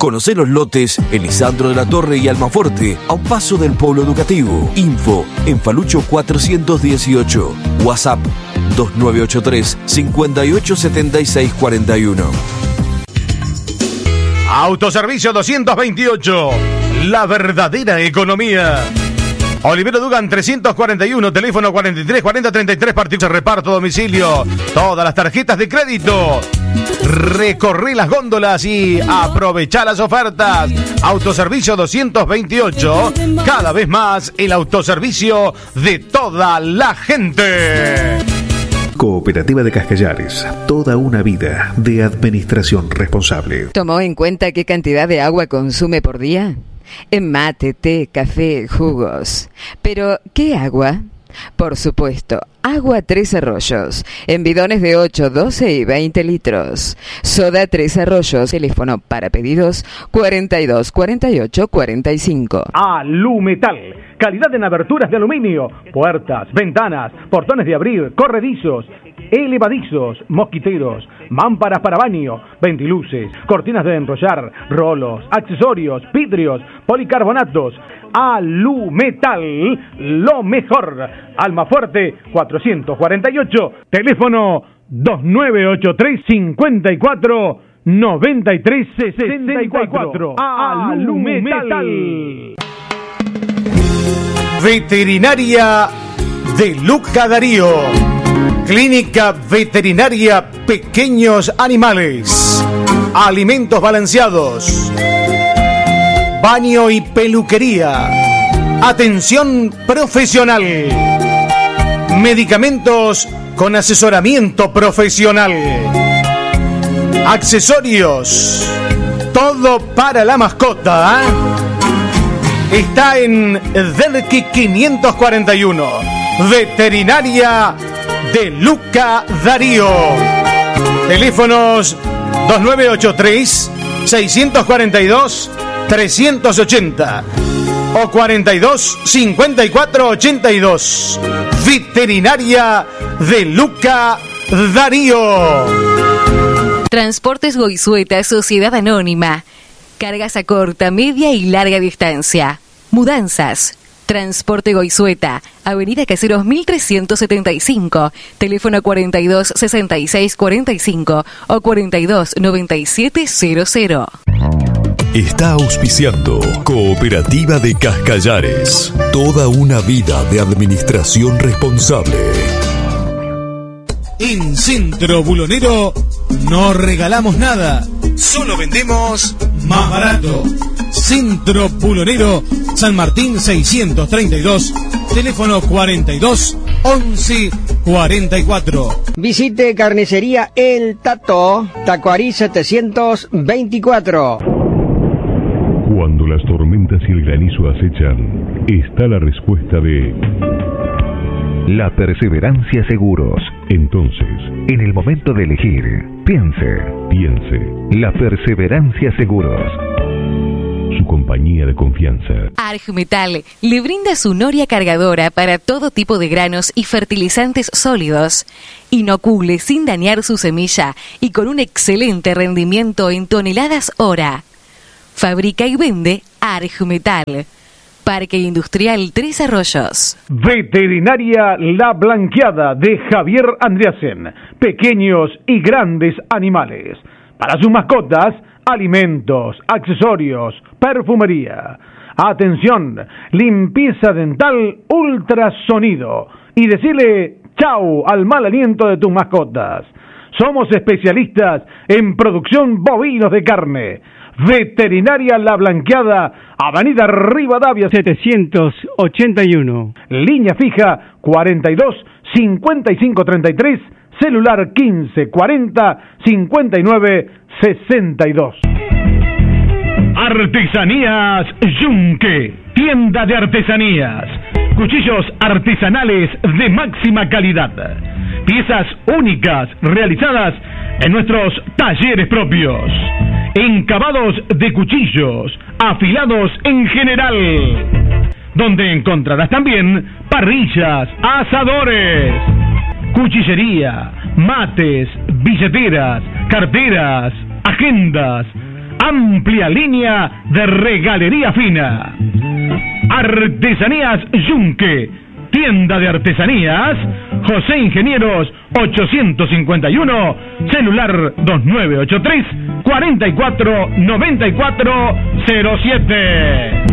Conocé los lotes en Lisandro de la Torre y Almafuerte, a un paso del Polo Educativo. Info en Falucho 418. WhatsApp 2983 587641. Autoservicio 228. La verdadera economía. Olivero Dugan 341, teléfono 43 40 33, partido de reparto a domicilio. Todas las tarjetas de crédito. Recorrí las góndolas y aprovechá las ofertas. Autoservicio 228, cada vez más el autoservicio de toda la gente. Cooperativa de Cascallares, toda una vida de administración responsable. ¿Tomó en cuenta qué cantidad de agua consume por día? En mate, té, café, jugos. ¿Pero qué agua? Por supuesto, agua Tres Arroyos, en bidones de 8, 12 y 20 litros. Soda Tres Arroyos, teléfono para pedidos 42 48 45. Alumetal, calidad en aberturas de aluminio, puertas, ventanas, portones de abrir, corredizos, elevadizos, mosquiteros, mámparas para baño, ventiluces, cortinas de enrollar, rolos, accesorios, vidrios, policarbonatos. Alumetal, lo mejor. Almafuerte 448, teléfono 2983 54 93 64. Alumetal. Veterinaria de Luca Darío. Clínica Veterinaria Pequeños Animales. Alimentos balanceados. Baño y peluquería. Atención profesional. Medicamentos con asesoramiento profesional. Accesorios. Todo para la mascota. Está en Derqui 541. Veterinaria de Luca Darío. Teléfonos 2983 642 380 o 42 54 82. Veterinaria de Luca Darío. Transportes Goizueta, Sociedad Anónima. Cargas a corta, media y larga distancia. Mudanzas. Transporte Goizueta, Avenida Caseros 1375, teléfono 42 66 45 o 42 97 00. Está auspiciando Cooperativa de Cascallares. Toda una vida de administración responsable. En Centro Bulonero no regalamos nada, solo vendemos más barato. Centro Bulonero, San Martín 632, teléfono 42 11 44. Visite Carnicería El Tato, Tacuarí 724. Cuando las tormentas y el granizo acechan, está la respuesta de La Perseverancia Seguros. Entonces, en el momento de elegir, piense. La Perseverancia Seguros. Su compañía de confianza. Argmetal le brinda su noria cargadora para todo tipo de granos y fertilizantes sólidos. Inocule sin dañar su semilla y con un excelente rendimiento en toneladas hora. Fabrica y vende Argmetal. Parque Industrial Tres Arroyos. Veterinaria La Blanqueada de Javier Andreasen. Pequeños y grandes animales. Para sus mascotas, alimentos, accesorios, perfumería. Atención, limpieza dental, ultrasonido. Y decirle chau al mal aliento de tus mascotas. Somos especialistas en producción bovinos de carne. Veterinaria La Blanqueada, Avenida Rivadavia 781. Línea fija 42 55 33, celular 15 40 59 62. Artesanías Yunque, tienda de artesanías. Cuchillos artesanales de máxima calidad. Piezas únicas realizadas en nuestros talleres propios. Encabados de cuchillos, afilados en general. Donde encontrarás también parrillas, asadores, cuchillería, mates, billeteras, carteras, agendas, amplia línea de regalería fina. Artesanías Yunque, tienda de artesanías, José Ingenieros 851, celular 2983 449407.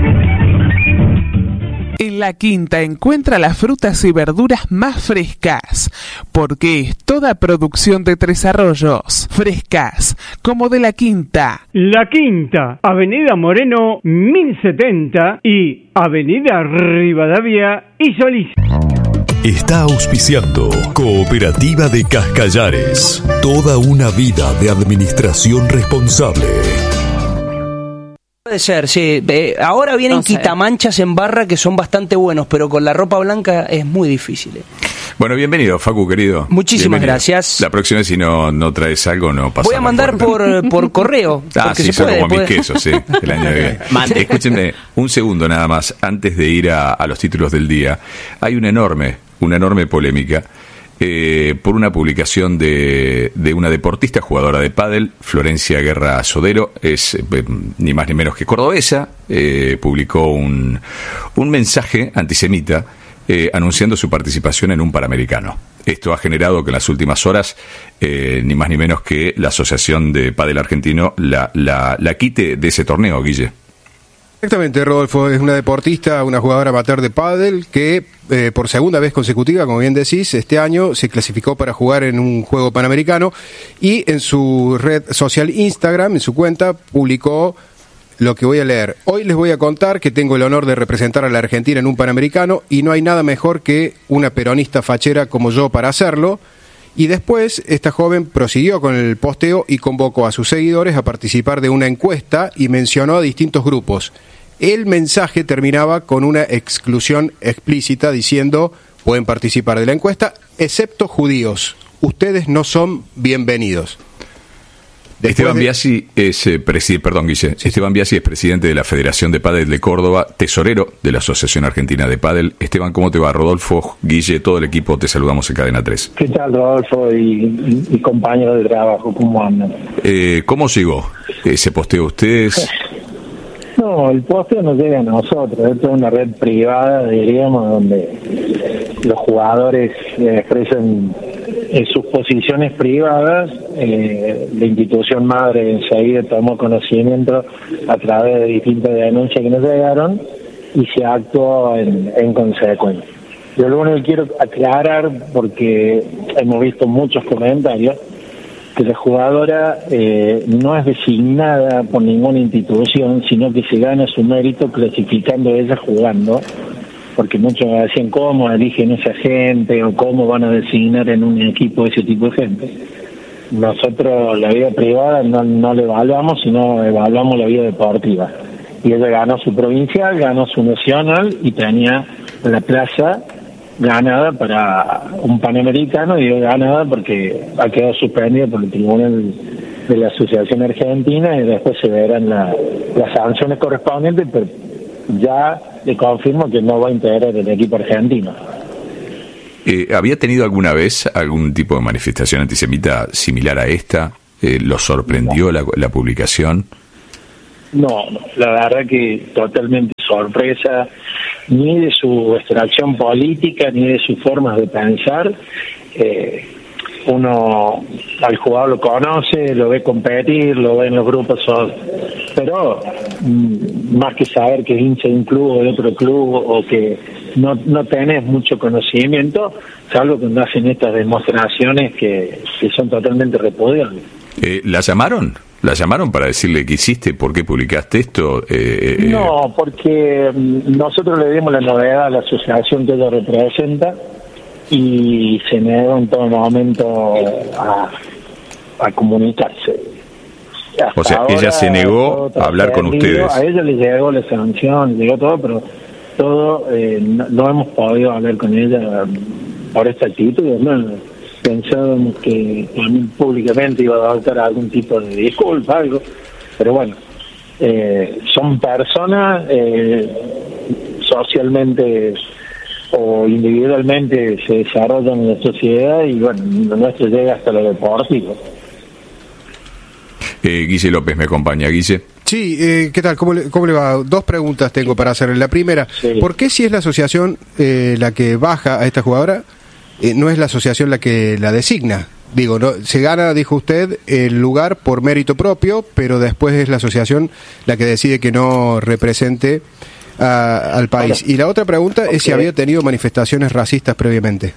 En La Quinta encuentra las frutas y verduras más frescas, porque es toda producción de Tres Arroyos, frescas, como de La Quinta. La Quinta, Avenida Moreno 1070 y Avenida Rivadavia y Solís. Está auspiciando Cooperativa de Cascallares. Toda una vida de administración responsable. Puede ser, sí. Ahora vienen quitamanchas en barra que son bastante buenos, pero con la ropa blanca es muy difícil. Bueno, bienvenido, Facu, querido. Muchísimas gracias. La próxima vez, si no traes algo, no pasa. Voy a mandar por correo. Sí, son como mis quesos, sí, el año que viene. Escúchenme un segundo nada más, antes de ir a los títulos del día. Hay una enorme polémica por una publicación de una deportista jugadora de pádel, Florencia Guerra Sodero, es ni más ni menos que cordobesa, publicó un mensaje antisemita anunciando su participación en un Panamericano. Esto ha generado que en las últimas horas, ni más ni menos que la Asociación de Pádel Argentino la quite de ese torneo, Guille. Exactamente, Rodolfo, es una deportista, una jugadora amateur de pádel que por segunda vez consecutiva, como bien decís, este año se clasificó para jugar en un juego panamericano y en su red social Instagram, en su cuenta, publicó lo que voy a leer. Hoy les voy a contar que tengo el honor de representar a la Argentina en un Panamericano y no hay nada mejor que una peronista fachera como yo para hacerlo. Y después esta joven prosiguió con el posteo y convocó a sus seguidores a participar de una encuesta y mencionó a distintos grupos. El mensaje terminaba con una exclusión explícita diciendo: pueden participar de la encuesta, excepto judíos. Ustedes no son bienvenidos. Esteban Biasi es Esteban Biasi es presidente de la Federación de Pádel de Córdoba, tesorero de la Asociación Argentina de Pádel. Esteban, ¿cómo te va? Rodolfo, Guille, todo el equipo, te saludamos en Cadena 3. ¿Qué tal, Rodolfo y compañeros de trabajo? ¿Cómo andan? ¿Cómo llegó ese posteo a ustedes? No, el posteo no llega a nosotros. Esto es una red privada, diríamos, donde los jugadores expresan sus posiciones privadas. La institución madre enseguida tomó conocimiento a través de distintas denuncias que nos llegaron y se actuó en consecuencia. Yo lo único que quiero aclarar, porque hemos visto muchos comentarios, que la jugadora no es designada por ninguna institución, sino que se gana su mérito clasificando ella jugando, porque muchos decían cómo eligen esa gente o cómo van a designar en un equipo ese tipo de gente. Nosotros la vida privada no la evaluamos, sino evaluamos la vida deportiva. Y ella ganó su provincial, ganó su nacional y tenía la plaza ganada para un Panamericano, y digo ganada porque ha quedado suspendida por el Tribunal de la Asociación Argentina y después se verán las sanciones correspondientes, pero ya le confirmo que no va a integrar el equipo argentino. ¿Había tenido alguna vez algún tipo de manifestación antisemita similar a esta? ¿Lo sorprendió la publicación? No, la verdad que totalmente sorpresa, ni de su extracción política, ni de sus formas de pensar. Uno al jugador lo conoce, lo ve competir, lo ve en los grupos, pero más que saber que es hincha de un club o de otro club, o que no tenés mucho conocimiento, salvo cuando hacen estas demostraciones que son totalmente repudiables. ¿La llamaron? ¿La llamaron para decirle qué hiciste, por qué publicaste esto? No, porque nosotros le dimos la novedad a la asociación que ella representa y se negó en todo momento a comunicarse. Hasta o sea, ella se negó a hablar con ustedes. A ella le llegó la sanción, le llegó todo, pero no hemos podido hablar con ella por esta actitud. Pensábamos que también públicamente iba a adoptar algún tipo de disculpa, algo, pero bueno, son personas socialmente o individualmente se desarrollan en la sociedad, y bueno, lo nuestro llega hasta lo deportivo. Guille López me acompaña. Guille. Sí, ¿qué tal? ¿Cómo le va? Dos preguntas tengo para hacerle. La primera, ¿por qué si es la asociación la que baja a esta jugadora, no es la asociación la que la designa? Digo, no, se gana, dijo usted, el lugar por mérito propio, pero después es la asociación la que decide que no represente al país. Y la otra pregunta es si había tenido manifestaciones racistas previamente.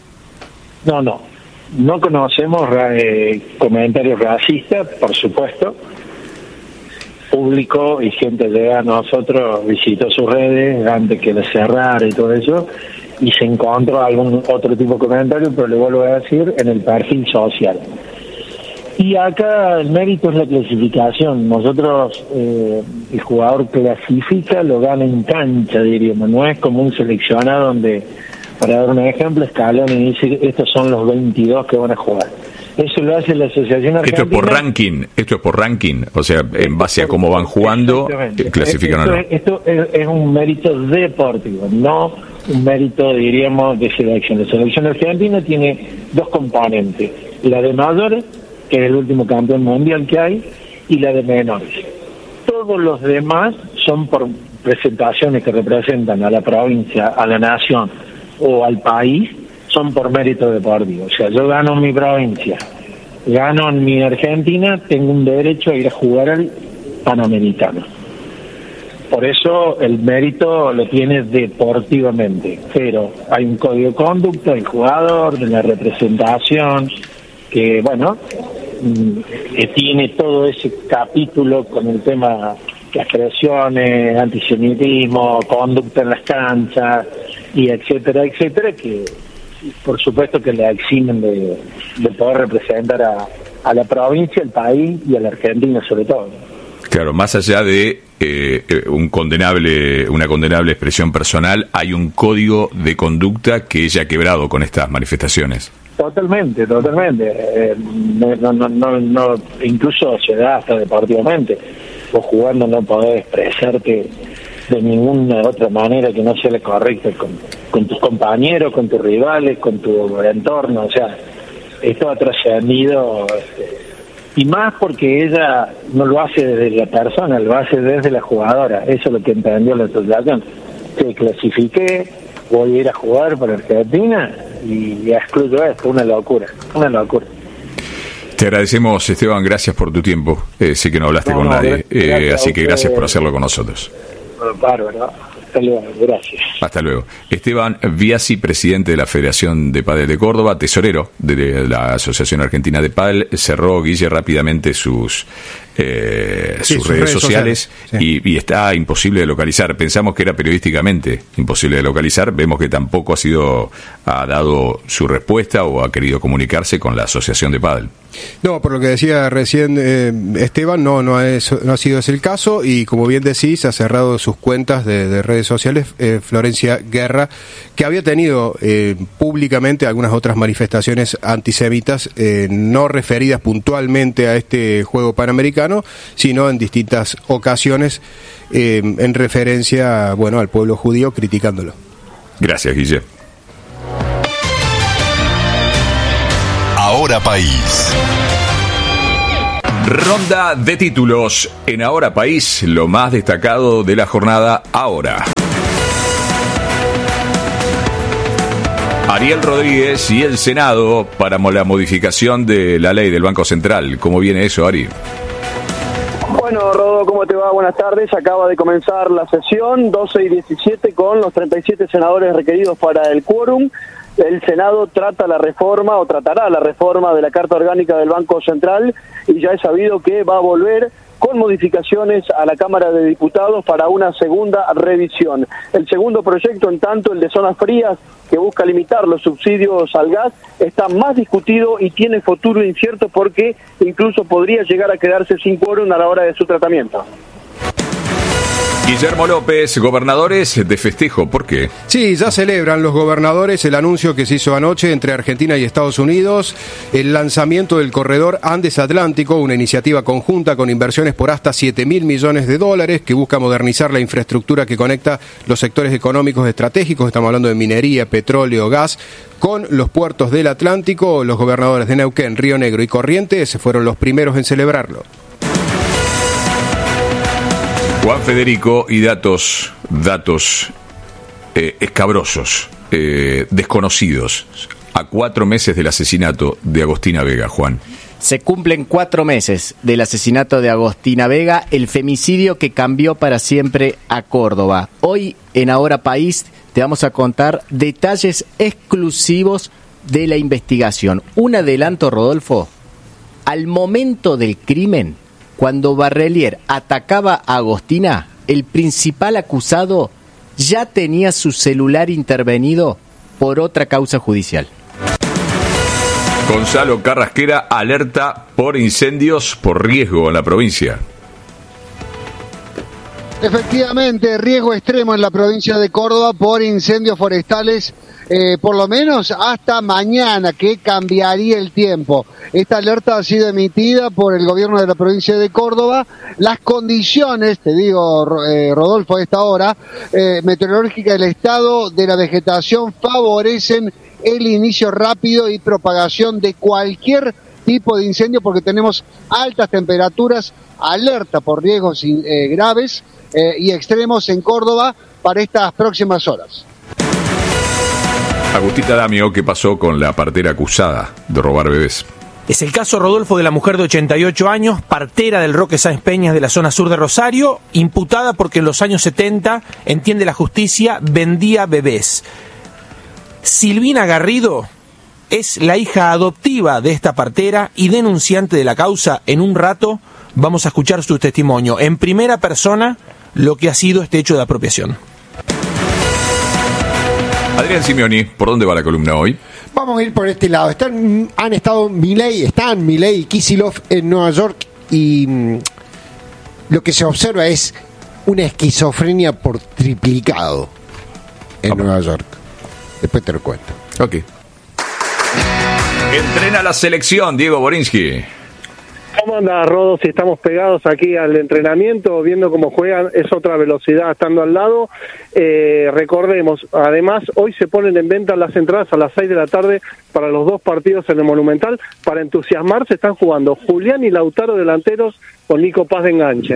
No conocemos comentarios racistas, por supuesto. Público y gente llega a nosotros, visitó sus redes antes que le cerrara y todo eso, y se encontró algún otro tipo de comentario, pero le vuelvo a decir, en el perfil social. Y acá el mérito es la clasificación. Nosotros, el jugador clasifica, lo gana en cancha, diríamos. No es como un seleccionado donde, para dar un ejemplo, Scaloni dice, estos son los 22 que van a jugar. Eso lo hace la Asociación Argentina. Esto es por ranking, o sea, en base a cómo van jugando, clasifican o no. Esto es un mérito deportivo, no un mérito, diríamos, de selección. La selección argentina tiene dos componentes, la de mayores, que es el último campeón mundial que hay, y la de menores. Todos los demás son por presentaciones que representan a la provincia, a la nación o al país, son por mérito deportivo. O sea, yo gano en mi provincia, gano en mi Argentina, tengo un derecho a ir a jugar al Panamericano. Por eso el mérito lo tiene deportivamente, pero hay un código de conducta del jugador, de la representación, que bueno, que tiene todo ese capítulo con el tema de expresiones, antisemitismo, conducta en las canchas, y etcétera, que por supuesto que le eximen de poder representar a la provincia, al país y a la Argentina sobre todo. Claro, más allá de una condenable expresión personal, hay un código de conducta que ella ha quebrado con estas manifestaciones. Totalmente. No, incluso se da hasta deportivamente. Vos jugando no podés expresarte de ninguna otra manera que no sea la correcta con tus compañeros, con tus rivales, con tu entorno. O sea, esto ha trascendido, y más porque ella no lo hace desde la persona, lo hace desde la jugadora. Eso es lo que entendió la asociación. Que clasifiqué, voy a ir a jugar para Argentina y excluyo esto. Una locura. Te agradecemos, Esteban, gracias por tu tiempo. Sé que no hablaste con nadie, así que gracias por hacerlo con nosotros. Bárbaro. Hasta luego, gracias. Hasta luego. Esteban Biasi, presidente de la Federación de Pádel de Córdoba, tesorero de la Asociación Argentina de Pádel, cerró, Guille, rápidamente sus redes sociales. Sí. Y está imposible de localizar. Pensamos que era periodísticamente imposible de localizar, vemos que tampoco ha dado su respuesta o ha querido comunicarse con la Asociación de Pádel. No, por lo que decía recién Esteban, no ha sido ese el caso, y como bien decís, ha cerrado sus cuentas de redes sociales Florencia Guerra, que había tenido públicamente algunas otras manifestaciones antisemitas, no referidas puntualmente a este juego panamericano, sino en distintas ocasiones en referencia, al pueblo judío, criticándolo. Gracias, Guille. Ahora País. Ronda de títulos. En Ahora País, lo más destacado de la jornada ahora. Ariel Rodríguez y el Senado para la modificación de la ley del Banco Central. ¿Cómo viene eso, Ari? Bueno, Rodo, ¿cómo te va? Buenas tardes. Acaba de comenzar la sesión, 12 y 17, con los 37 senadores requeridos para el quórum. El Senado tratará la reforma de la Carta Orgánica del Banco Central, y ya es sabido que va a volver con modificaciones a la Cámara de Diputados para una segunda revisión. El segundo proyecto, en tanto, el de zonas frías, que busca limitar los subsidios al gas, está más discutido y tiene futuro incierto porque incluso podría llegar a quedarse sin quórum a la hora de su tratamiento. Guillermo López, gobernadores de festejo, ¿por qué? Sí, ya celebran los gobernadores el anuncio que se hizo anoche entre Argentina y Estados Unidos, el lanzamiento del corredor Andes Atlántico, una iniciativa conjunta con inversiones por hasta $7.000 millones que busca modernizar la infraestructura que conecta los sectores económicos estratégicos, estamos hablando de minería, petróleo, gas, con los puertos del Atlántico. Los gobernadores de Neuquén, Río Negro y Corrientes fueron los primeros en celebrarlo. Juan Federico, y datos escabrosos, desconocidos, a 4 meses del asesinato de Agostina Vega, Juan. Se cumplen 4 meses del asesinato de Agostina Vega, el femicidio que cambió para siempre a Córdoba. Hoy en Ahora País te vamos a contar detalles exclusivos de la investigación. Un adelanto, Rodolfo. Al momento del crimen, cuando Barrelier atacaba a Agostina, el principal acusado ya tenía su celular intervenido por otra causa judicial. Gonzalo Carrasquera alerta por incendios por riesgo en la provincia. Efectivamente, riesgo extremo en la provincia de Córdoba por incendios forestales, por lo menos hasta mañana, que cambiaría el tiempo. Esta alerta ha sido emitida por el gobierno de la provincia de Córdoba. Las condiciones, te digo, Rodolfo, a esta hora, meteorológica del estado de la vegetación favorecen el inicio rápido y propagación de cualquier tipo de incendio, porque tenemos altas temperaturas, alerta por riesgos graves y extremos en Córdoba para estas próximas horas. Agustita Damio, ¿qué pasó con la partera acusada de robar bebés? Es el caso, Rodolfo, de la mujer de 88 años, partera del Roque Sáenz Peñas de la zona sur de Rosario, imputada porque en los años 70, entiende la justicia, vendía bebés. Silvina Garrido es la hija adoptiva de esta partera y denunciante de la causa. En un rato vamos a escuchar su testimonio en primera persona, lo que ha sido este hecho de apropiación. Adrián Simeoni, ¿por dónde va la columna hoy? Vamos a ir por este lado. Están Milei y Kicillof en Nueva York y lo que se observa es una esquizofrenia por triplicado en Nueva York. Después te lo cuento. Ok. Entrena la selección, Diego Borinsky. ¿Cómo anda, Rodo? Si estamos pegados aquí al entrenamiento, viendo cómo juegan, es otra velocidad estando al lado. Recordemos, además, hoy se ponen en venta las entradas a las 6 de la tarde para los 2 partidos en el Monumental. Para entusiasmarse están jugando Julián y Lautaro delanteros con Nico Paz de enganche.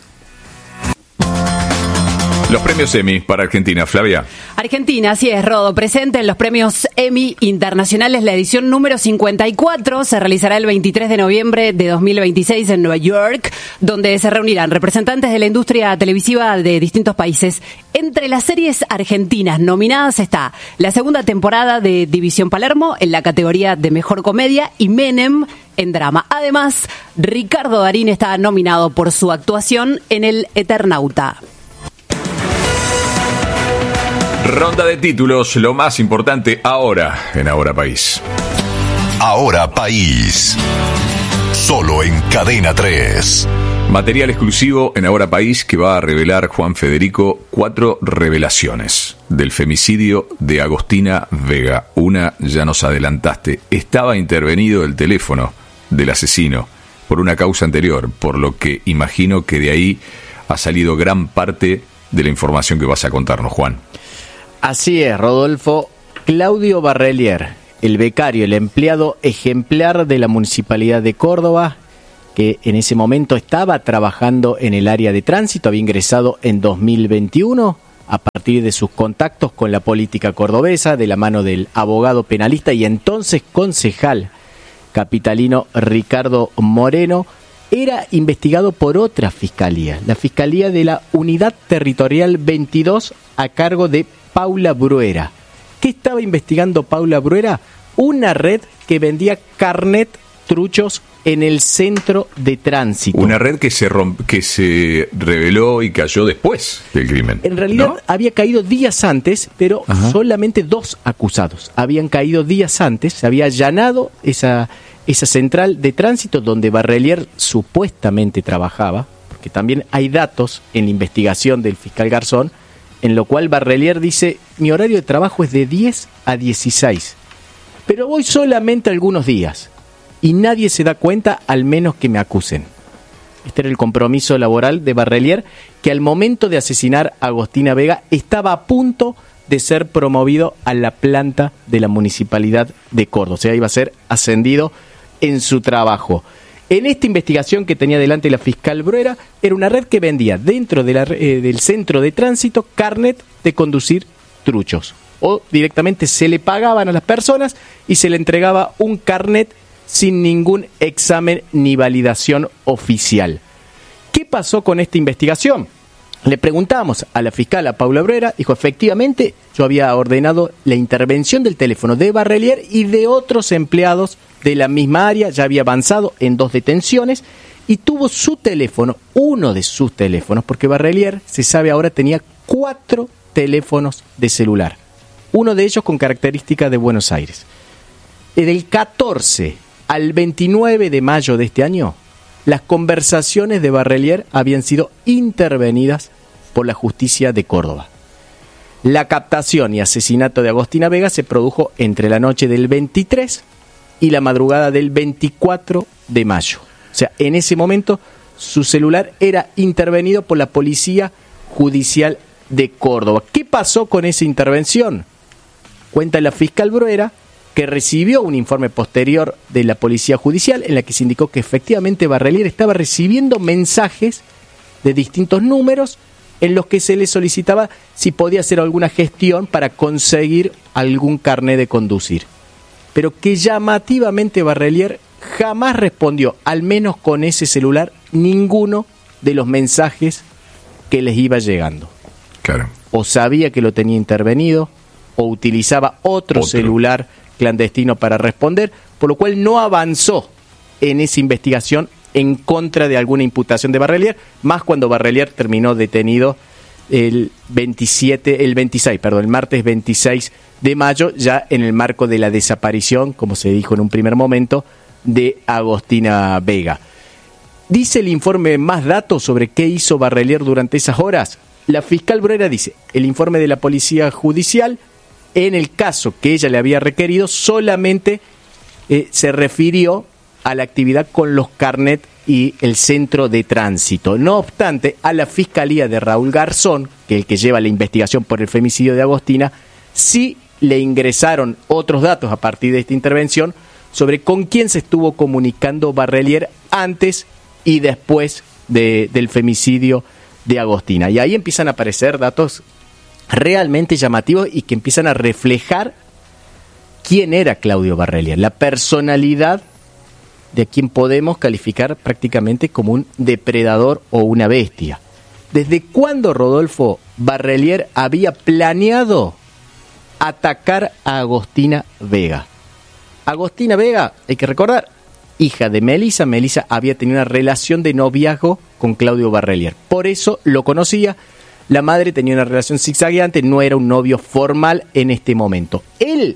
Los premios Emmy para Argentina, Flavia. Argentina, así es, Rodo, presente en los premios Emmy Internacionales, la edición número 54, se realizará el 23 de noviembre de 2026 en Nueva York, donde se reunirán representantes de la industria televisiva de distintos países. Entre las series argentinas nominadas está la segunda temporada de División Palermo en la categoría de Mejor Comedia y Menem en drama. Además, Ricardo Darín está nominado por su actuación en El Eternauta. Ronda de títulos, lo más importante ahora en Ahora País. Ahora País. Solo en Cadena 3. Material exclusivo en Ahora País que va a revelar Juan Federico 4 revelaciones del femicidio de Agostina Vega. Una, ya nos adelantaste, estaba intervenido el teléfono del asesino por una causa anterior, por lo que imagino que de ahí ha salido gran parte de la información que vas a contarnos, Juan. Así es, Rodolfo. Claudio Barrelier, el becario, el empleado ejemplar de la Municipalidad de Córdoba, que en ese momento estaba trabajando en el área de tránsito, había ingresado en 2021 a partir de sus contactos con la política cordobesa, de la mano del abogado penalista y entonces concejal capitalino Ricardo Moreno, era investigado por otra fiscalía, la Fiscalía de la Unidad Territorial 22 a cargo de Paula Bruera. ¿Qué estaba investigando Paula Bruera? Una red que vendía carnet truchos en el centro de tránsito. Una red que se reveló y cayó después del crimen. En realidad, ¿no? Había caído días antes, pero solamente 2 acusados. Habían caído días antes, se había allanado esa central de tránsito donde Barrelier supuestamente trabajaba, porque también hay datos en la investigación del fiscal Garzón, en lo cual Barrelier dice: mi horario de trabajo es de 10 a 16, pero voy solamente algunos días y nadie se da cuenta al menos que me acusen. Este era el compromiso laboral de Barrelier, que al momento de asesinar a Agostina Vega estaba a punto de ser promovido a la planta de la Municipalidad de Córdoba, o sea, iba a ser ascendido en su trabajo. En esta investigación que tenía delante la fiscal Bruera, era una red que vendía dentro de del centro de tránsito carnet de conducir truchos. O directamente se le pagaban a las personas y se le entregaba un carnet sin ningún examen ni validación oficial. ¿Qué pasó con esta investigación? Le preguntamos a la fiscal, a Paula Bruera, dijo, efectivamente, yo había ordenado la intervención del teléfono de Barrelier y de otros empleados de la misma área, ya había avanzado en 2 detenciones y tuvo su teléfono, uno de sus teléfonos, porque Barrelier, se sabe ahora, tenía 4 teléfonos de celular, uno de ellos con características de Buenos Aires. Del 14 al 29 de mayo de este año, las conversaciones de Barrelier habían sido intervenidas por la justicia de Córdoba. La captación y asesinato de Agostina Vega se produjo entre la noche del 23 y la madrugada del 24 de mayo. O sea, en ese momento su celular era intervenido por la Policía Judicial de Córdoba. ¿Qué pasó con esa intervención? Cuenta la fiscal Bruera que recibió un informe posterior de la Policía Judicial en la que se indicó que efectivamente Barrelier estaba recibiendo mensajes de distintos números en los que se le solicitaba si podía hacer alguna gestión para conseguir algún carné de conducir. Pero que llamativamente Barrelier jamás respondió, al menos con ese celular, ninguno de los mensajes que les iba llegando. Claro. O sabía que lo tenía intervenido, o utilizaba otro celular clandestino para responder, por lo cual no avanzó en esa investigación en contra de alguna imputación de Barrelier, más cuando Barrelier terminó detenido el martes 26 de mayo, ya en el marco de la desaparición, como se dijo en un primer momento, de Agostina Vega. Dice el informe más datos sobre qué hizo Barrelier durante esas horas. La fiscal Bruera dice, el informe de la Policía Judicial, en el caso que ella le había requerido, solamente se refirió a la actividad con los carnet y el centro de tránsito. No obstante, a la Fiscalía de Raúl Garzón, que es el que lleva la investigación por el femicidio de Agostina, sí le ingresaron otros datos a partir de esta intervención sobre con quién se estuvo comunicando Barrelier antes y después del femicidio de Agostina. Y ahí empiezan a aparecer datos realmente llamativos y que empiezan a reflejar quién era Claudio Barrelier, la personalidad de quien podemos calificar prácticamente como un depredador o una bestia. ¿Desde cuándo, Rodolfo, Barrelier había planeado atacar a Agostina Vega? Agostina Vega, hay que recordar, hija de Melissa. Melissa había tenido una relación de noviazgo con Claudio Barrelier. Por eso lo conocía. La madre tenía una relación zigzagueante, no era un novio formal en este momento. El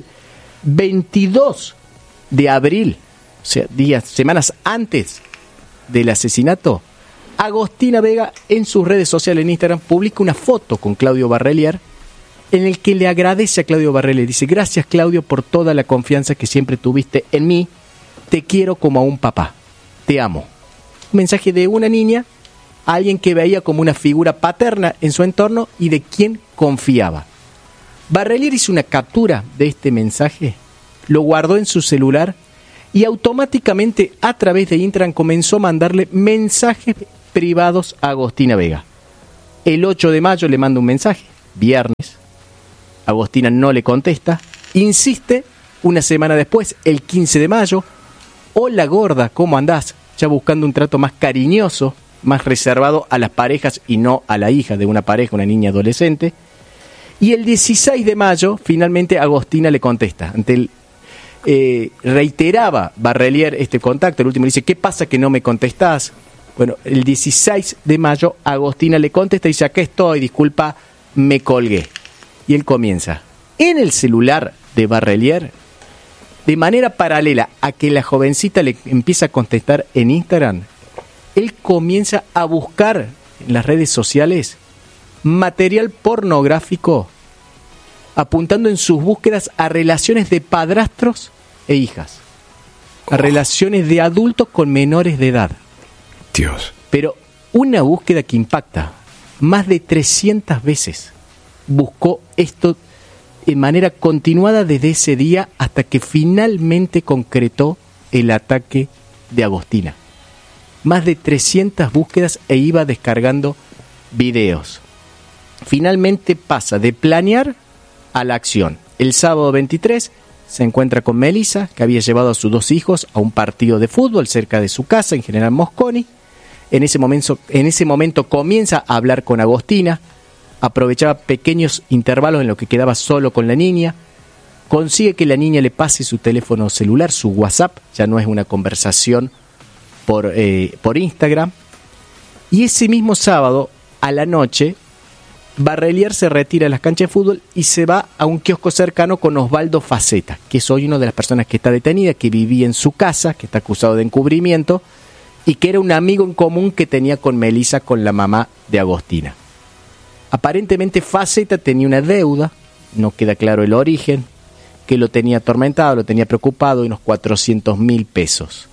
22 de abril, o sea, semanas antes del asesinato, Agostina Vega en sus redes sociales en Instagram publica una foto con Claudio Barrelier en el que le agradece a Claudio Barrelier. Dice, gracias Claudio por toda la confianza que siempre tuviste en mí. Te quiero como a un papá. Te amo. Un mensaje de una niña a alguien que veía como una figura paterna en su entorno y de quien confiaba. Barrelier hizo una captura de este mensaje, lo guardó en su celular y automáticamente a través de Instagram comenzó a mandarle mensajes privados a Agostina Vega. El 8 de mayo le manda un mensaje, viernes. Agostina no le contesta, insiste una semana después, el 15 de mayo. Hola gorda, ¿cómo andás? Ya buscando un trato más cariñoso, más reservado a las parejas y no a la hija de una pareja, una niña adolescente. Y el 16 de mayo, finalmente Agostina le contesta. Reiteraba Barrelier este contacto, el último le dice, ¿qué pasa que no me contestás? Bueno, el 16 de mayo Agostina le contesta y dice, aquí estoy, disculpa, me colgué. Y él comienza. En el celular de Barrelier, de manera paralela a que la jovencita le empieza a contestar en Instagram, él comienza a buscar en las redes sociales material pornográfico, apuntando en sus búsquedas a relaciones de padrastros e hijas, a relaciones de adultos con menores de edad. Dios. Pero una búsqueda que impacta. Más de 300 veces buscó esto de manera continuada desde ese día hasta que finalmente concretó el ataque de Agostina. más de 300 búsquedas e iba descargando videos. Finalmente pasa de planear a la acción. El sábado 23 se encuentra con Melissa, que había llevado a sus 2 hijos a un partido de fútbol cerca de su casa en General Mosconi. En ese momento comienza a hablar con Agostina, aprovechaba pequeños intervalos en los que quedaba solo con la niña, consigue que la niña le pase su teléfono celular, su WhatsApp, ya no es una conversación por Instagram, y ese mismo sábado a la noche Barrelier se retira de las canchas de fútbol y se va a un kiosco cercano con Osvaldo Faceta, que es hoy una de las personas que está detenida, que vivía en su casa, que está acusado de encubrimiento y que era un amigo en común que tenía con Melissa, con la mamá de Agostina. Aparentemente Faceta tenía una deuda, no queda claro el origen, que lo tenía atormentado, lo tenía preocupado, de unos 400.000 pesos.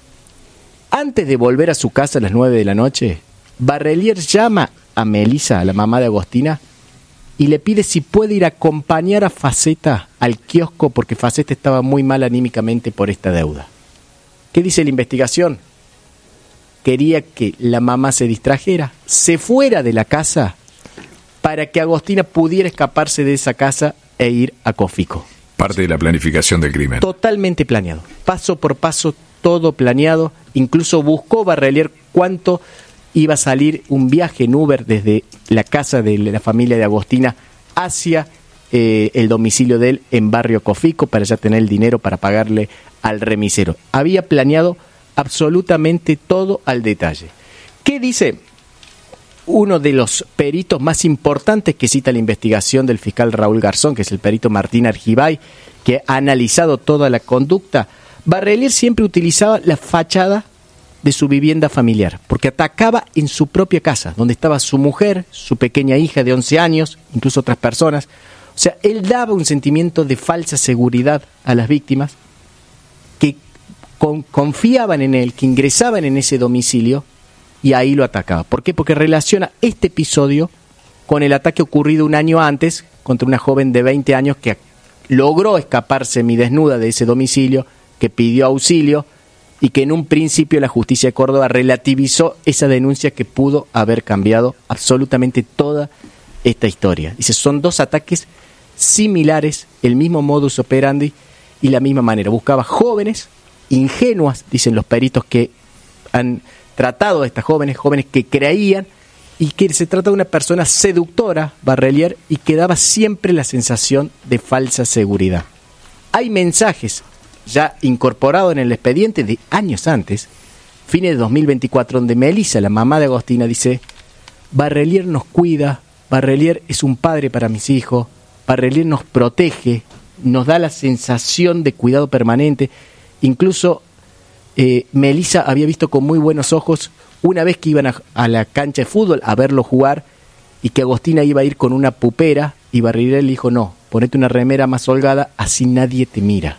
Antes de volver a su casa a las 9 de la noche, Barrelier llama a Melissa, a la mamá de Agostina, y le pide si puede ir a acompañar a Faceta al kiosco porque Faceta estaba muy mal anímicamente por esta deuda. ¿Qué dice la investigación? Quería que la mamá se distrajera, se fuera de la casa para que Agostina pudiera escaparse de esa casa e ir a Cofico. Parte de la planificación del crimen. Totalmente planeado, paso por paso, todo planeado. Incluso buscó Barrelier cuánto iba a salir un viaje en Uber desde la casa de la familia de Agostina hacia el domicilio de él en Barrio Cofico para ya tener el dinero para pagarle al remisero. Había planeado absolutamente todo al detalle. ¿Qué dice uno de los peritos más importantes que cita la investigación del fiscal Raúl Garzón, que es el perito Martín Argibay, que ha analizado toda la conducta? Barrelier siempre utilizaba la fachada de su vivienda familiar, porque atacaba en su propia casa, donde estaba su mujer, su pequeña hija de 11 años, incluso otras personas. O sea, él daba un sentimiento de falsa seguridad a las víctimas que confiaban en él, que ingresaban en ese domicilio y ahí lo atacaba. ¿Por qué? Porque relaciona este episodio con el ataque ocurrido un año antes contra una joven de 20 años que logró escaparse semidesnuda de ese domicilio, que pidió auxilio y que en un principio la justicia de Córdoba relativizó esa denuncia que pudo haber cambiado absolutamente toda esta historia. Dice, son 2 ataques similares, el mismo modus operandi y la misma manera. Buscaba jóvenes ingenuas, dicen los peritos que han tratado a estas jóvenes que creían y que se trata de una persona seductora, Barrelier, y que daba siempre la sensación de falsa seguridad. Hay mensajes ya incorporado en el expediente de años antes, fines de 2024, donde Melissa, la mamá de Agostina, dice: Barrelier nos cuida, Barrelier es un padre para mis hijos, Barrelier nos protege, nos da la sensación de cuidado permanente. Incluso Melissa había visto con muy buenos ojos una vez que iban a la cancha de fútbol a verlo jugar y que Agostina iba a ir con una pupera y Barrelier le dijo: no, ponete una remera más holgada, así nadie te mira.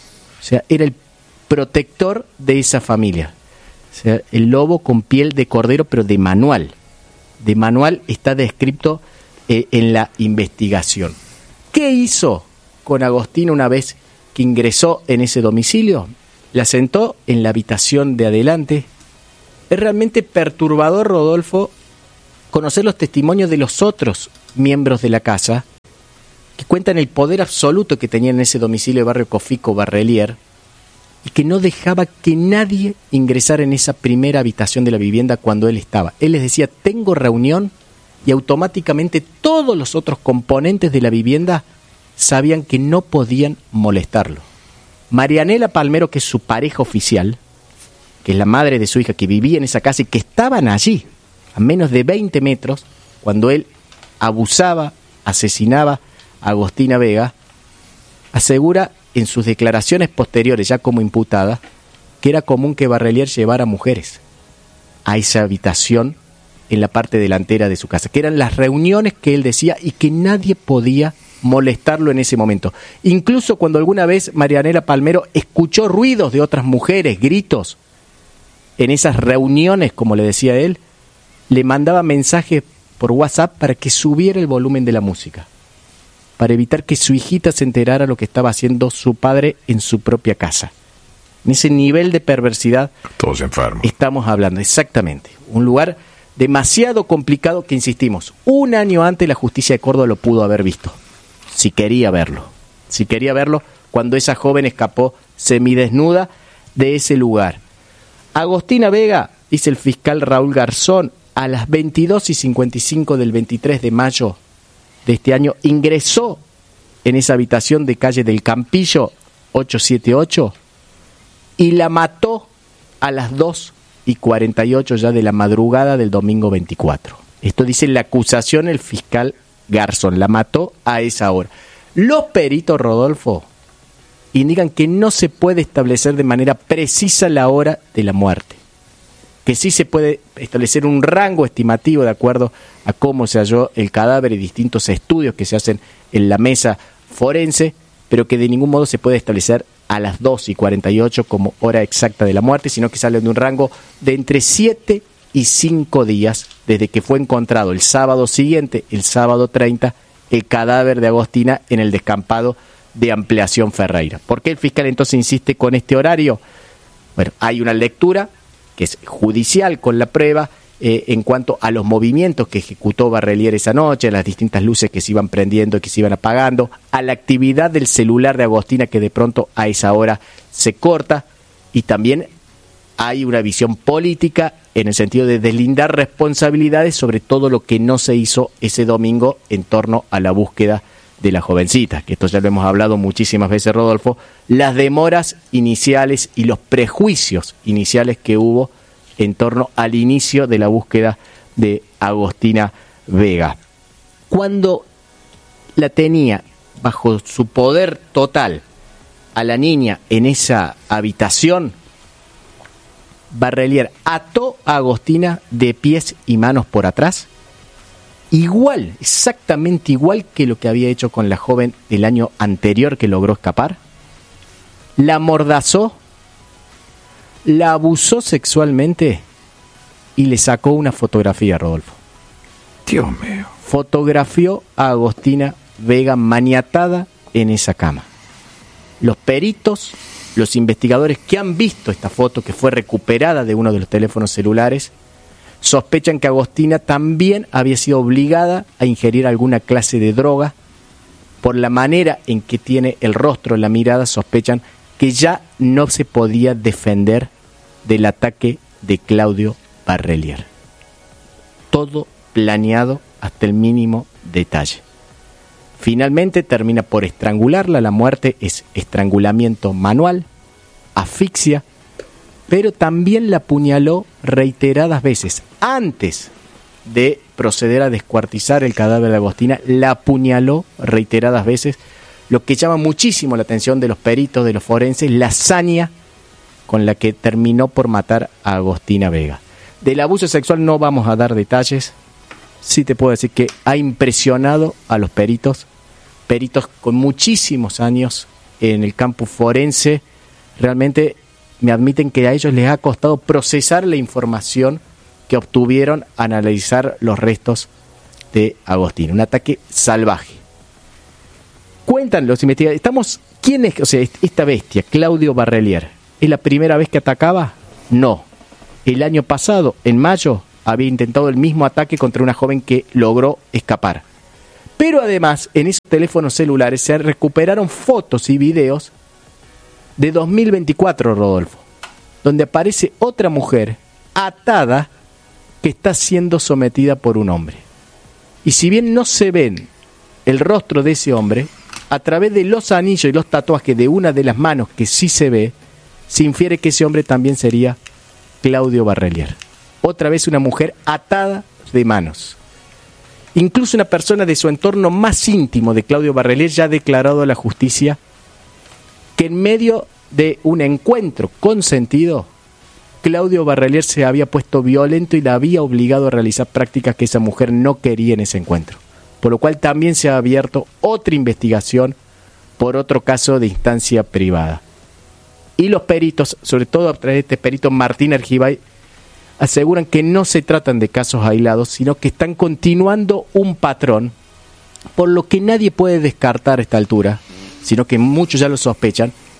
O sea, era el protector de esa familia. O sea, el lobo con piel de cordero, pero de manual. De manual está descrito en la investigación. ¿Qué hizo con Agostina una vez que ingresó en ese domicilio? La sentó en la habitación de adelante. Es realmente perturbador, Rodolfo, conocer los testimonios de los otros miembros de la casa que cuentan el poder absoluto que tenía en ese domicilio de Barrio Cofico Barrelier y que no dejaba que nadie ingresara en esa primera habitación de la vivienda cuando él estaba. Él les decía: tengo reunión, y automáticamente todos los otros componentes de la vivienda sabían que no podían molestarlo. Marianela Palmero, que es su pareja oficial, que es la madre de su hija, que vivía en esa casa y que estaban allí a menos de 20 metros cuando él abusaba, asesinaba a Agostina Vega, asegura en sus declaraciones posteriores, ya como imputada, que era común que Barrelier llevara mujeres a esa habitación en la parte delantera de su casa, que eran las reuniones que él decía y que nadie podía molestarlo en ese momento. Incluso cuando alguna vez Marianela Palmero escuchó ruidos de otras mujeres, gritos, en esas reuniones, como le decía él, le mandaba mensajes por WhatsApp para que subiera el volumen de la música, para evitar que su hijita se enterara lo que estaba haciendo su padre en su propia casa. En ese nivel de perversidad todos enfermos. Estamos hablando, exactamente. Un lugar demasiado complicado que, insistimos, un año antes la justicia de Córdoba lo pudo haber visto. Si quería verlo. Si quería verlo cuando esa joven escapó semidesnuda de ese lugar. Agostina Vega, dice el fiscal Raúl Garzón, a las 22:55 del 23 de mayo de este año, ingresó en esa habitación de calle del Campillo 878 y la mató a las 2:48 ya de la madrugada del domingo 24. Esto dice la acusación el fiscal Garzón, la mató a esa hora. Los peritos, Rodolfo, indican que no se puede establecer de manera precisa la hora de la muerte, que sí se puede establecer un rango estimativo de acuerdo a cómo se halló el cadáver y distintos estudios que se hacen en la mesa forense, pero que de ningún modo se puede establecer a las 2:48 como hora exacta de la muerte, sino que sale de un rango de entre 7 y 5 días desde que fue encontrado el sábado siguiente, el sábado 30, el cadáver de Agostina en el descampado de Ampliación Ferreira. ¿Por qué el fiscal entonces insiste con este horario? Bueno, hay una lectura que es judicial con la prueba en cuanto a los movimientos que ejecutó Barrelier esa noche, a las distintas luces que se iban prendiendo y que se iban apagando, a la actividad del celular de Agostina que de pronto a esa hora se corta, y también hay una visión política en el sentido de deslindar responsabilidades sobre todo lo que no se hizo ese domingo en torno a la búsqueda de la jovencita, que esto ya lo hemos hablado muchísimas veces, Rodolfo, las demoras iniciales y los prejuicios iniciales que hubo en torno al inicio de la búsqueda de Agostina Vega. Cuando la tenía bajo su poder total a la niña en esa habitación, Barrelier ató a Agostina de pies y manos por atrás, igual, exactamente igual que lo que había hecho con la joven el año anterior que logró escapar. La amordazó, la abusó sexualmente y le sacó una fotografía, Rodolfo. Dios mío. Fotografió a Agostina Vega maniatada en esa cama. Los peritos, los investigadores que han visto esta foto que fue recuperada de uno de los teléfonos celulares, sospechan que Agostina también había sido obligada a ingerir alguna clase de droga. Por la manera en que tiene el rostro, la mirada, sospechan que ya no se podía defender del ataque de Claudio Barrelier. Todo planeado hasta el mínimo detalle. Finalmente termina por estrangularla. La muerte es estrangulamiento manual, asfixia, pero también la apuñaló reiteradas veces. Antes de proceder a descuartizar el cadáver de Agostina, la apuñaló reiteradas veces, lo que llama muchísimo la atención de los peritos, de los forenses, la hazaña con la que terminó por matar a Agostina Vega. Del abuso sexual no vamos a dar detalles. Sí te puedo decir que ha impresionado a los peritos con muchísimos años en el campo forense. Realmente me admiten que a ellos les ha costado procesar la información que obtuvieron al analizar los restos de Agostina. Un ataque salvaje. Cuentan los investigadores, ¿quién es? O sea, esta bestia, Claudio Barrelier, ¿es la primera vez que atacaba? No. El año pasado, en mayo, había intentado el mismo ataque contra una joven que logró escapar. Pero además, en esos teléfonos celulares se recuperaron fotos y videos de 2024, Rodolfo, donde aparece otra mujer atada que está siendo sometida por un hombre. Y si bien no se ven el rostro de ese hombre, a través de los anillos y los tatuajes de una de las manos que sí se ve, se infiere que ese hombre también sería Claudio Barrelier. Otra vez una mujer atada de manos. Incluso una persona de su entorno más íntimo de Claudio Barrelier ya ha declarado a la justicia que en medio de un encuentro consentido, Claudio Barrelier se había puesto violento y la había obligado a realizar prácticas que esa mujer no quería en ese encuentro. Por lo cual también se ha abierto otra investigación por otro caso de instancia privada. Y los peritos, sobre todo a través de este perito Martín Argibay, aseguran que no se tratan de casos aislados, sino que están continuando un patrón, por lo que nadie puede descartar a esta altura, sino que muchos ya lo sospechan,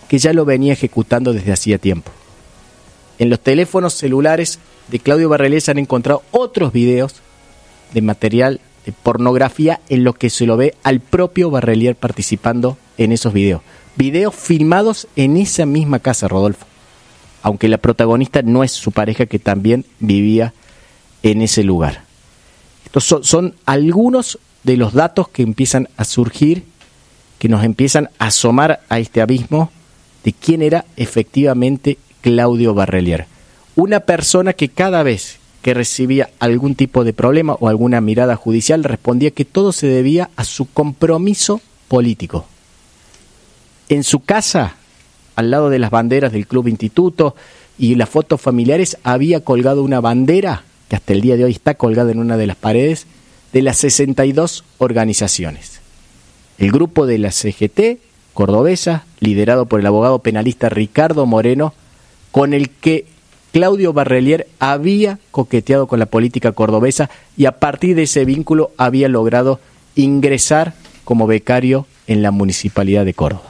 que ya lo venía ejecutando desde hacía tiempo. En los teléfonos celulares de Claudio Barrelier se han encontrado otros videos de material de pornografía en lo que se lo ve al propio Barrelier participando en esos videos. Videos filmados en esa misma casa, Rodolfo. Aunque la protagonista no es su pareja, que también vivía en ese lugar. Estos son algunos de los datos que empiezan a surgir, que nos empiezan a asomar a este abismo de quién era efectivamente Claudio Barrelier. Una persona que cada vez que recibía algún tipo de problema o alguna mirada judicial respondía que todo se debía a su compromiso político. En su casa, al lado de las banderas del Club Instituto y las fotos familiares, había colgado una bandera que hasta el día de hoy está colgada en una de las paredes de las 62 organizaciones. El grupo de la CGT cordobesa, liderado por el abogado penalista Ricardo Moreno, con el que Claudio Barrelier había coqueteado con la política cordobesa y a partir de ese vínculo había logrado ingresar como becario en la Municipalidad de Córdoba.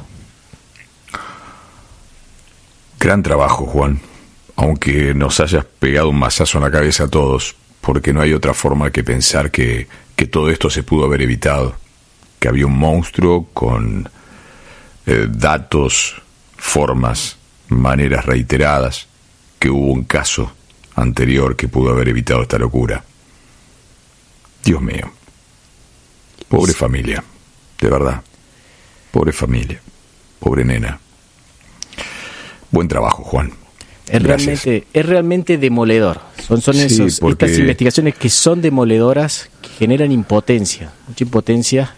Gran trabajo, Juan, aunque nos hayas pegado un mazazo en la cabeza a todos, porque no hay otra forma que pensar que todo esto se pudo haber evitado, que había un monstruo con datos, formas, maneras reiteradas, que hubo un caso anterior que pudo haber evitado esta locura. Dios mío, pobre familia, de verdad, pobre familia, pobre nena. Buen trabajo, Juan. Es realmente demoledor. Son Sí, porque estas investigaciones que son demoledoras, que generan impotencia, mucha impotencia.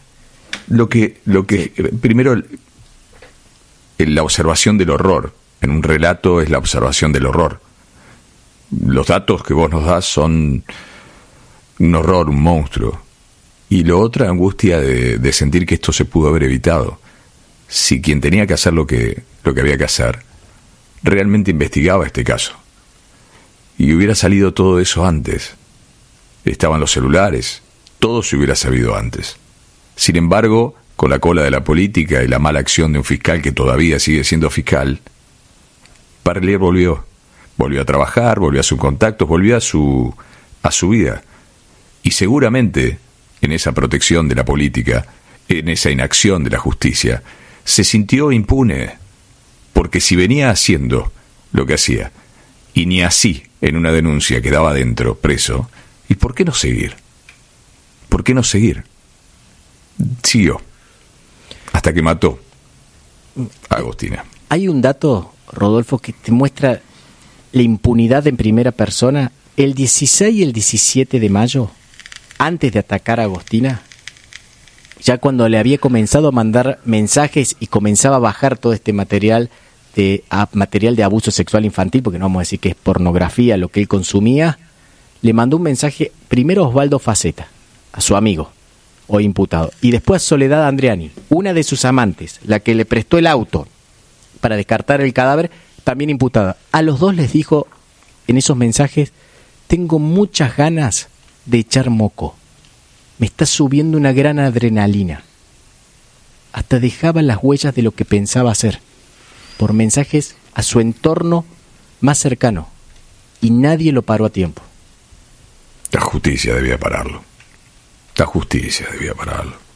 Primero, la observación del horror. En un relato es la observación del horror. Los datos que vos nos das son un horror, un monstruo. Y lo otra, angustia de sentir que esto se pudo haber evitado. Si quien tenía que hacer lo que había que hacer realmente investigaba este caso y hubiera salido todo eso antes, estaban los celulares, todo se hubiera sabido antes. Sin embargo, con la cola de la política y la mala acción de un fiscal que todavía sigue siendo fiscal, Barrelier volvió a trabajar, volvió a sus contactos, volvió a su vida, y seguramente en esa protección de la política, en esa inacción de la justicia, se sintió impune. Porque si venía haciendo lo que hacía, y ni así en una denuncia quedaba dentro, preso, ¿y por qué no seguir? ¿Por qué no seguir? Siguió, hasta que mató a Agostina. Hay un dato, Rodolfo, que te muestra la impunidad en primera persona. El 16 y el 17 de mayo, antes de atacar a Agostina, ya cuando le había comenzado a mandar mensajes y comenzaba a bajar todo este material de abuso sexual infantil, porque no vamos a decir que es pornografía lo que él consumía, le mandó un mensaje primero a Osvaldo Faceta, a su amigo o imputado, y después a Soledad Andriani, una de sus amantes, la que le prestó el auto para descartar el cadáver, también imputada. A los dos les dijo en esos mensajes: tengo muchas ganas de echar moco. Me está subiendo una gran adrenalina. Hasta dejaba las huellas de lo que pensaba hacer, por mensajes a su entorno más cercano, y nadie lo paró a tiempo. La justicia debía pararlo. La justicia debía pararlo.